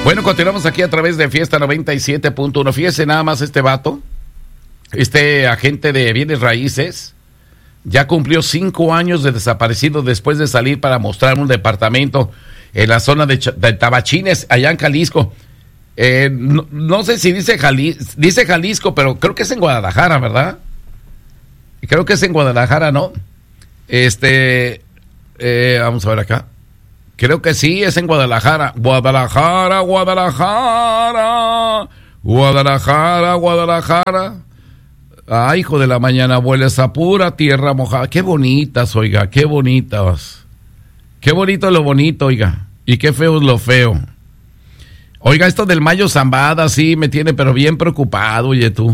Bueno, continuamos aquí a través de Fiesta 97.1. Fíjese nada más este vato, este agente de bienes raíces, ya cumplió 5 años de desaparecido después de salir para mostrar un departamento en la zona de Tabachines, allá en Jalisco. No sé si dice Jalisco, pero creo que es en Guadalajara, ¿verdad? Creo que es en Guadalajara, ¿no? Vamos a ver acá. Creo que sí, es en Guadalajara. Guadalajara. Ay, hijo de la mañana, abuela, esa pura tierra mojada. Qué bonitas, oiga, qué bonitas. Qué bonito es lo bonito, oiga. Y qué feo es lo feo. Oiga, esto del Mayo Zambada sí me tiene, pero bien preocupado, oye tú.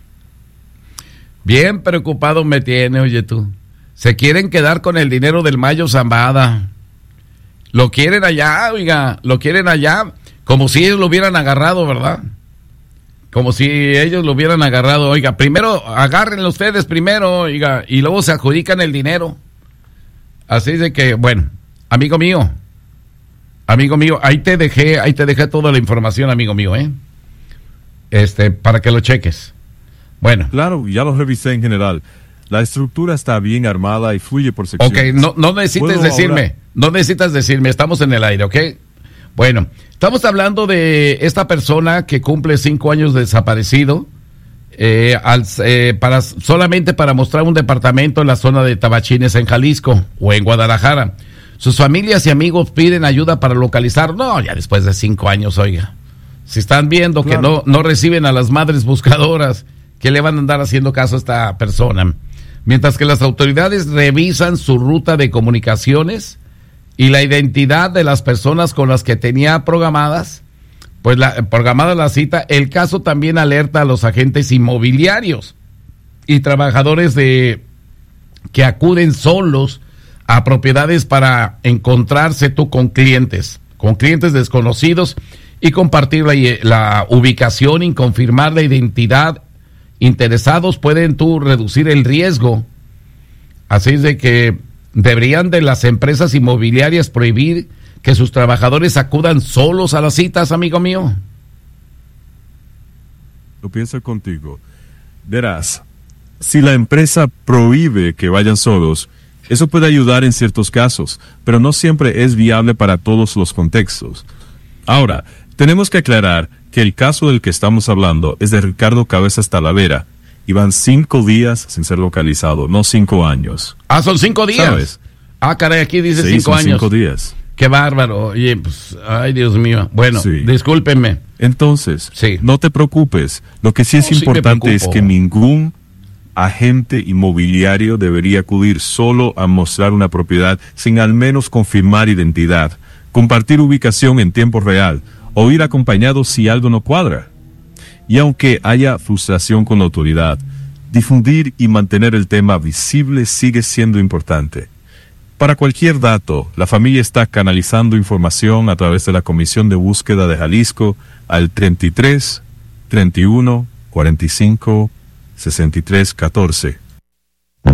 Bien preocupado me tiene, oye tú. Se quieren quedar con el dinero del Mayo Zambada. Lo quieren allá, oiga, lo quieren allá, como si ellos lo hubieran agarrado, ¿verdad? Como si ellos lo hubieran agarrado, oiga, primero agárrenlo ustedes primero, oiga, y luego se adjudican el dinero. Así de que, bueno, amigo mío, ahí te dejé toda la información, amigo mío, para que lo cheques. Bueno. Claro, ya lo revisé en general. La estructura está bien armada y fluye por secciones. Ok, no necesitas decirme, estamos en el aire, ¿ok? Bueno, estamos hablando de esta persona que cumple 5 años de desaparecido, solamente para mostrar un departamento en la zona de Tabachines, en Jalisco, o en Guadalajara. Sus familias y amigos piden ayuda para localizar, no, ya después de 5 años, oiga. Si están viendo claro, que no reciben a las madres buscadoras, ¿qué le van a andar haciendo caso a esta persona? Mientras que las autoridades revisan su ruta de comunicaciones y la identidad de las personas con las que tenía programada la cita, el caso también alerta a los agentes inmobiliarios y trabajadores que acuden solos a propiedades para encontrarse con clientes desconocidos y compartir la ubicación y confirmar la identidad. Interesados pueden reducir el riesgo. Así es de que deberían de las empresas inmobiliarias prohibir que sus trabajadores acudan solos a las citas, amigo mío. Lo pienso contigo. Verás, si la empresa prohíbe que vayan solos, eso puede ayudar en ciertos casos, pero no siempre es viable para todos los contextos. Ahora, tenemos que aclarar que el caso del que estamos hablando es de Ricardo Cabezas Talavera, y van 5 días sin ser localizado, no 5 años. Ah, son 5 días. ¿Sabes? Ah, caray, aquí dice 5 años. 5 días. Qué bárbaro. Oye, pues, ay, Dios mío. Bueno, sí. Discúlpenme. Entonces, no te preocupes. Lo que sí es importante es que ningún agente inmobiliario debería acudir solo a mostrar una propiedad sin al menos confirmar identidad, compartir ubicación en tiempo real o ir acompañado si algo no cuadra. Y aunque haya frustración con la autoridad, difundir y mantener el tema visible sigue siendo importante. Para cualquier dato, la familia está canalizando información a través de la Comisión de Búsqueda de Jalisco al 33 31 45 63 14.